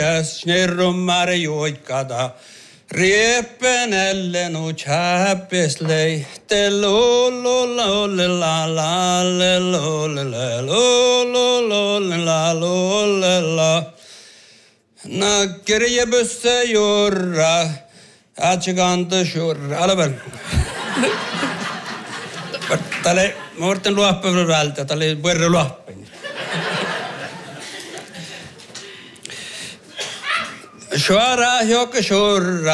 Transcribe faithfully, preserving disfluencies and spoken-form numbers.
Snerrummare joikada. Riepenelle nu chappislei. Te lololole la la le lole la lololole la lole la. Nakkeri busse jorra. Atsikanta sjurra. Alla väl. Tälle morten luoppa vältä. Tälle puerre luoppa. Sjurra, joka sjurra.